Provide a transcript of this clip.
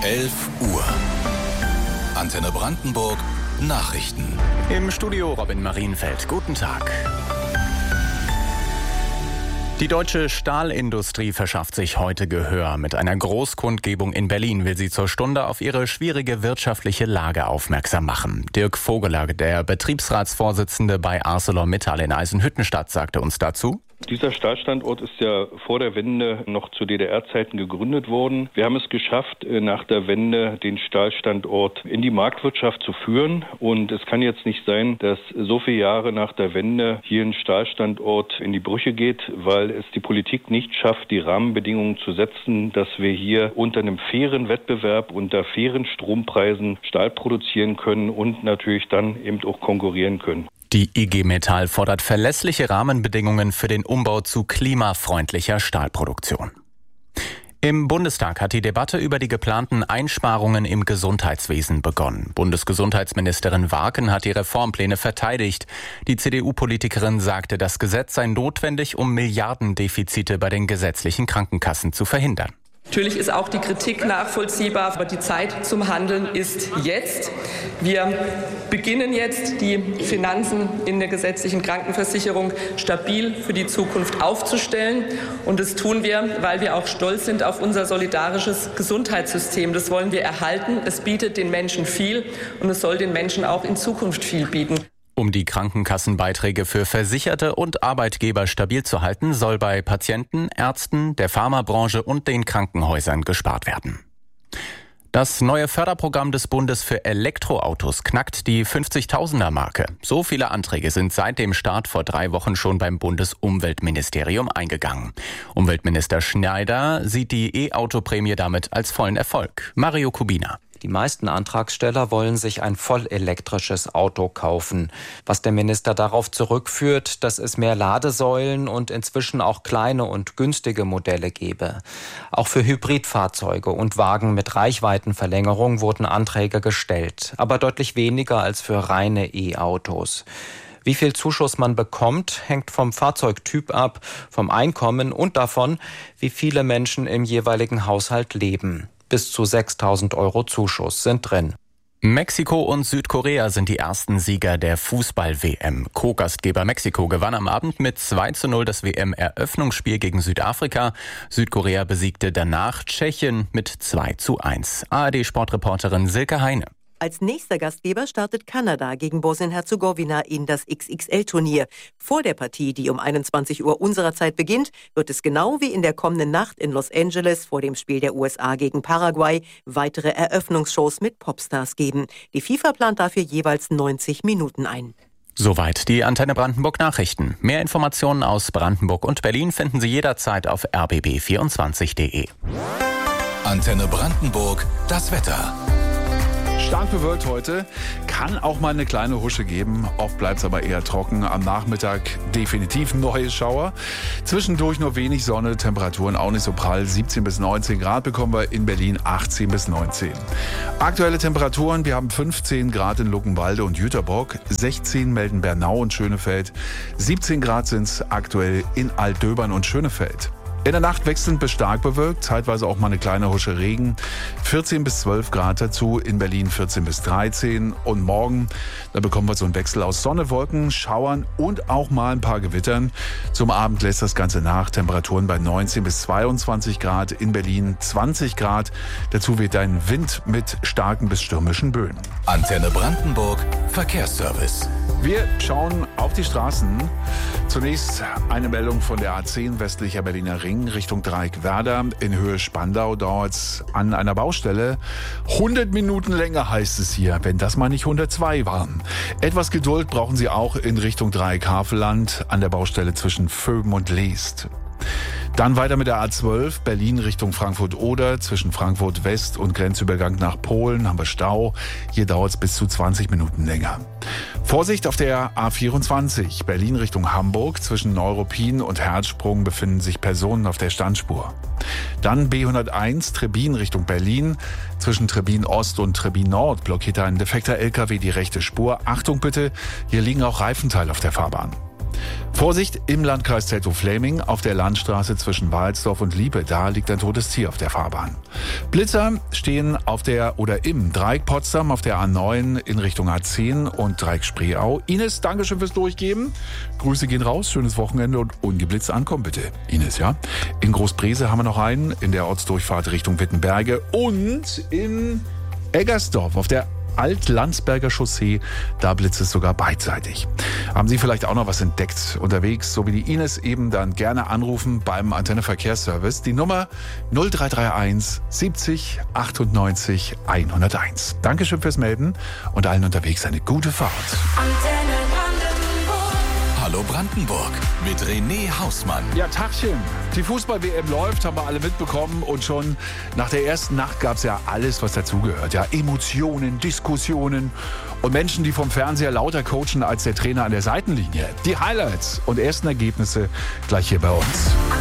11 Uhr. Antenne Brandenburg Nachrichten. Im Studio Robin Marienfeld. Guten Tag. Die deutsche Stahlindustrie verschafft sich heute Gehör. Mit einer Großkundgebung in Berlin will sie zur Stunde auf ihre schwierige wirtschaftliche Lage aufmerksam machen. Dirk Vogeler, der Betriebsratsvorsitzende bei ArcelorMittal in Eisenhüttenstadt, sagte uns dazu: Dieser Stahlstandort ist ja vor der Wende noch zu DDR-Zeiten gegründet worden. Wir haben es geschafft, nach der Wende den Stahlstandort in die Marktwirtschaft zu führen. Und es kann jetzt nicht sein, dass so viele Jahre nach der Wende hier ein Stahlstandort in die Brüche geht, weil es die Politik nicht schafft, die Rahmenbedingungen zu setzen, dass wir hier unter einem fairen Wettbewerb, unter fairen Strompreisen Stahl produzieren können und natürlich dann eben auch konkurrieren können. Die IG Metall fordert verlässliche Rahmenbedingungen für den Umbau zu klimafreundlicher Stahlproduktion. Im Bundestag hat die Debatte über die geplanten Einsparungen im Gesundheitswesen begonnen. Bundesgesundheitsministerin Warken hat die Reformpläne verteidigt. Die CDU-Politikerin sagte, das Gesetz sei notwendig, um Milliardendefizite bei den gesetzlichen Krankenkassen zu verhindern. Natürlich ist auch die Kritik nachvollziehbar, aber die Zeit zum Handeln ist jetzt. Wir beginnen jetzt, die Finanzen in der gesetzlichen Krankenversicherung stabil für die Zukunft aufzustellen. Und das tun wir, weil wir auch stolz sind auf unser solidarisches Gesundheitssystem. Das wollen wir erhalten. Es bietet den Menschen viel und es soll den Menschen auch in Zukunft viel bieten. Um die Krankenkassenbeiträge für Versicherte und Arbeitgeber stabil zu halten, soll bei Patienten, Ärzten, der Pharmabranche und den Krankenhäusern gespart werden. Das neue Förderprogramm des Bundes für Elektroautos knackt die 50.000er-Marke. So viele Anträge sind seit dem Start vor 3 Wochen schon beim Bundesumweltministerium eingegangen. Umweltminister Schneider sieht die E-Auto-Prämie damit als vollen Erfolg. Mario Kubina. Die meisten Antragsteller wollen sich ein vollelektrisches Auto kaufen. Was der Minister darauf zurückführt, dass es mehr Ladesäulen und inzwischen auch kleine und günstige Modelle gebe. Auch für Hybridfahrzeuge und Wagen mit Reichweitenverlängerung wurden Anträge gestellt, aber deutlich weniger als für reine E-Autos. Wie viel Zuschuss man bekommt, hängt vom Fahrzeugtyp ab, vom Einkommen und davon, wie viele Menschen im jeweiligen Haushalt leben. Bis zu 6.000 € Zuschuss sind drin. Mexiko und Südkorea sind die ersten Sieger der Fußball-WM. Co-Gastgeber Mexiko gewann am Abend mit 2:0 das WM-Eröffnungsspiel gegen Südafrika. Südkorea besiegte danach Tschechien mit 2:1. ARD-Sportreporterin Silke Heine. Als nächster Gastgeber startet Kanada gegen Bosnien-Herzegowina in das XXL-Turnier. Vor der Partie, die um 21 Uhr unserer Zeit beginnt, wird es genau wie in der kommenden Nacht in Los Angeles vor dem Spiel der USA gegen Paraguay weitere Eröffnungsshows mit Popstars geben. Die FIFA plant dafür jeweils 90 Minuten ein. Soweit die Antenne Brandenburg Nachrichten. Mehr Informationen aus Brandenburg und Berlin finden Sie jederzeit auf rbb24.de. Antenne Brandenburg, das Wetter. Stark bewölkt heute, kann auch mal eine kleine Husche geben. Oft bleibt es aber eher trocken. Am Nachmittag definitiv neue Schauer. Zwischendurch nur wenig Sonne, Temperaturen auch nicht so prall. 17 bis 19 Grad bekommen wir in Berlin, 18 bis 19. Aktuelle Temperaturen, wir haben 15 Grad in Luckenwalde und Jüterbock, 16 melden Bernau und Schönefeld, 17 Grad sind es aktuell in Altdöbern und Schönefeld. In der Nacht wechselnd bis stark bewölkt, zeitweise auch mal eine kleine Husche Regen. 14 bis 12 Grad dazu, in Berlin 14 bis 13. Und morgen, da bekommen wir so einen Wechsel aus Sonne, Wolken, Schauern und auch mal ein paar Gewittern. Zum Abend lässt das Ganze nach. Temperaturen bei 19 bis 22 Grad, in Berlin 20 Grad. Dazu weht ein Wind mit starken bis stürmischen Böen. Antenne Brandenburg Verkehrsservice. Wir schauen auf die Straßen. Zunächst eine Meldung von der A10 westlicher Berliner Ring Richtung Dreieck Werder. In Höhe Spandau dauert es an einer Baustelle 100 Minuten länger, heißt es hier, wenn das mal nicht 102 waren. Etwas Geduld brauchen Sie auch in Richtung Dreieck Havelland an der Baustelle zwischen Vöben und Leest. Dann weiter mit der A12, Berlin Richtung Frankfurt-Oder. Zwischen Frankfurt West und Grenzübergang nach Polen haben wir Stau. Hier dauert es bis zu 20 Minuten länger. Vorsicht auf der A24, Berlin Richtung Hamburg. Zwischen Neuruppin und Herzsprung befinden sich Personen auf der Standspur. Dann B101, Trebin Richtung Berlin. Zwischen Trebin Ost und Trebin Nord blockiert ein defekter LKW die rechte Spur. Achtung bitte, hier liegen auch Reifenteile auf der Fahrbahn. Vorsicht im Landkreis Teltow-Fläming auf der Landstraße zwischen Walsdorf und Liepe. Da liegt ein totes Tier auf der Fahrbahn. Blitzer stehen im Dreieck Potsdam auf der A9 in Richtung A10 und Dreieck Spreeau. Ines, Dankeschön fürs Durchgeben. Grüße gehen raus, schönes Wochenende und ungeblitzt ankommen bitte. Ines, ja? In Großbrese haben wir noch einen in der Ortsdurchfahrt Richtung Wittenberge und in Eggersdorf auf der Alt-Landsberger Chaussee, da blitzt es sogar beidseitig. Haben Sie vielleicht auch noch was entdeckt unterwegs, so wie die Ines eben, dann gerne anrufen beim Antenne Verkehrsservice. Die Nummer 0331 70 98 101. Dankeschön fürs Melden und allen unterwegs eine gute Fahrt. Antenne Brandenburg. Hallo Brandenburg mit René Hausmann. Ja, Tagchen. Die Fußball-WM läuft, haben wir alle mitbekommen. Und schon nach der ersten Nacht gab es ja alles, was dazugehört. Ja, Emotionen, Diskussionen und Menschen, die vom Fernseher lauter coachen als der Trainer an der Seitenlinie. Die Highlights und ersten Ergebnisse gleich hier bei uns.